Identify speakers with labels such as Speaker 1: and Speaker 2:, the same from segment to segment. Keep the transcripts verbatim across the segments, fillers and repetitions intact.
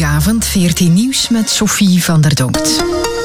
Speaker 1: Goedenavond, veertien Nieuws met Sophie van der Donkt.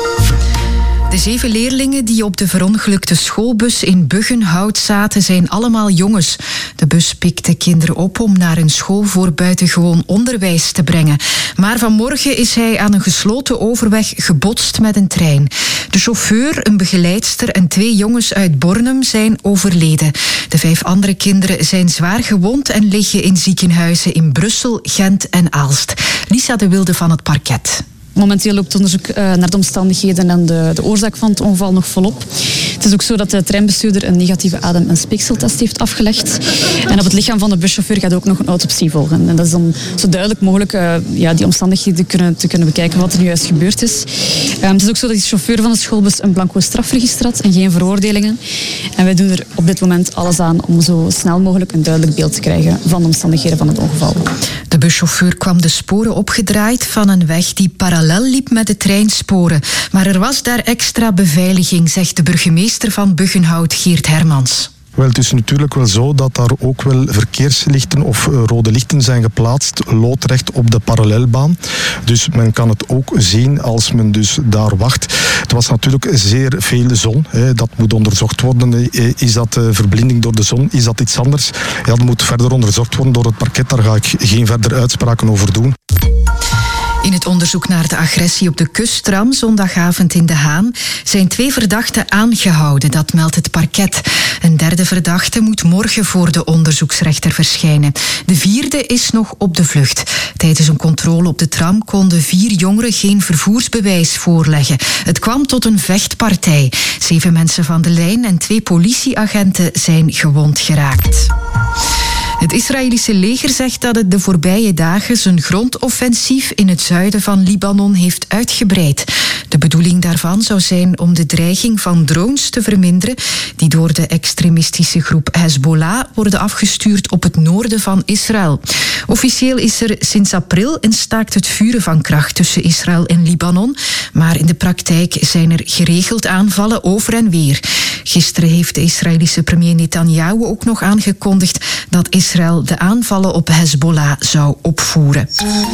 Speaker 1: De zeven leerlingen die op de verongelukte schoolbus in Buggenhout zaten, zijn allemaal jongens. De bus pikte kinderen op om naar een school voor buitengewoon onderwijs te brengen. Maar vanmorgen is hij aan een gesloten overweg gebotst met een trein. De chauffeur, een begeleidster en twee jongens uit Bornem zijn overleden. De vijf andere kinderen zijn zwaar gewond en liggen in ziekenhuizen in Brussel, Gent en Aalst. Lisa de Wilde van het Parket.
Speaker 2: Momenteel loopt het onderzoek uh, naar de omstandigheden en de, de oorzaak van het ongeval nog volop. Het is ook zo dat de treinbestuurder een negatieve adem- en speekseltest heeft afgelegd. En op het lichaam van de buschauffeur gaat ook nog een autopsie volgen. En dat is om zo duidelijk mogelijk uh, ja, die omstandigheden kunnen, te kunnen bekijken wat er nu juist gebeurd is. Um, het is ook zo dat de chauffeur van de schoolbus een blanco strafregister had en geen veroordelingen. En wij doen er op dit moment alles aan om zo snel mogelijk een duidelijk beeld te krijgen van de omstandigheden van het ongeval.
Speaker 1: De buschauffeur kwam de sporen opgedraaid van een weg die parallel liep met de treinsporen. Maar er was daar extra beveiliging, zegt de burgemeester van Buggenhout, Geert Hermans.
Speaker 3: Wel, het is natuurlijk wel zo dat daar ook wel verkeerslichten of rode lichten zijn geplaatst, loodrecht op de parallelbaan. Dus men kan het ook zien als men dus daar wacht. Het was natuurlijk zeer veel zon. Hè. Dat moet onderzocht worden. Is dat verblinding door de zon? Is dat iets anders? Ja, dat moet verder onderzocht worden door het parket. Daar ga ik geen verdere uitspraken over doen.
Speaker 1: In het onderzoek naar de agressie op de kusttram zondagavond in De Haan zijn twee verdachten aangehouden, dat meldt het parket. Een derde verdachte moet morgen voor de onderzoeksrechter verschijnen. De vierde is nog op de vlucht. Tijdens een controle op de tram konden vier jongeren geen vervoersbewijs voorleggen. Het kwam tot een vechtpartij. Zeven mensen van de lijn en twee politieagenten zijn gewond geraakt. Het Israëlische leger zegt dat het de voorbije dagen zijn grondoffensief in het zuiden van Libanon heeft uitgebreid. De bedoeling daarvan zou zijn om de dreiging van drones te verminderen die door de extremistische groep Hezbollah worden afgestuurd op het noorden van Israël. Officieel is er sinds april een staakt het vuren van kracht tussen Israël en Libanon, maar in de praktijk zijn er geregeld aanvallen over en weer. Gisteren heeft de Israëlische premier Netanyahu ook nog aangekondigd dat Israël de aanvallen op Hezbollah zou opvoeren.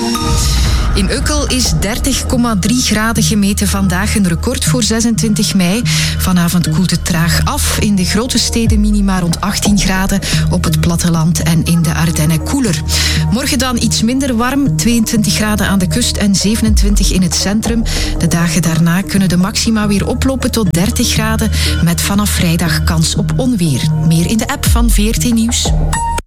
Speaker 1: In Ukkel is dertig komma drie graden gemeten vandaag, een record voor zesentwintig mei. Vanavond koelt het traag af. In de grote steden minima rond achttien graden, op het platteland en in de Ardennen koeler. Morgen dan iets minder warm, tweeëntwintig graden aan de kust en zevenentwintig in het centrum. De dagen daarna kunnen de maxima weer oplopen tot dertig graden, met vanaf vrijdag kans op onweer. Meer in de app van veertien Nieuws.